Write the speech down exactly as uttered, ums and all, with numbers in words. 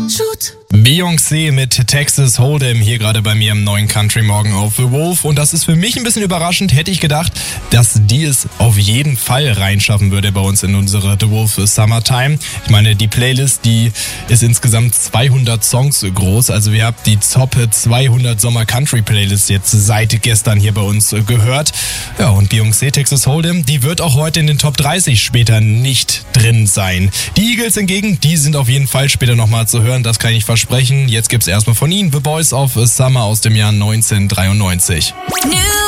Beyoncé mit Texas Hold'em hier gerade bei mir im neuen Country Morgen auf The Wolf. Und das ist für mich ein bisschen überraschend. Hätte ich gedacht, dass die es auf jeden Fall reinschaffen würde bei uns in unsere The Wolf Summertime. Ich meine, die Playlist, die ist insgesamt zweihundert Songs groß. Also wir haben die Top zweihundert Sommer Country Playlist jetzt seit gestern hier bei uns gehört. Ja, und Beyoncé Texas Hold'em, die wird auch heute in den Top dreißig später nicht drin sein. Die Eagles hingegen, die sind auf jeden Fall später nochmal zu hören. Das kann ich versprechen. Jetzt gibt's erstmal von ihnen The Boys of Summer aus dem Jahr neunzehnhundertdreiundneunzig.